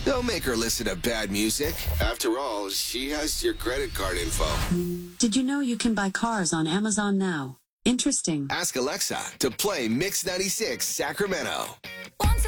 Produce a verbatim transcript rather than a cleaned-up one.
Don't make her listen to bad music. After all, she has your credit card info. Did you know you can buy cars on Amazon now? Interesting. Ask Alexa to play Mix ninety-six Sacramento. Once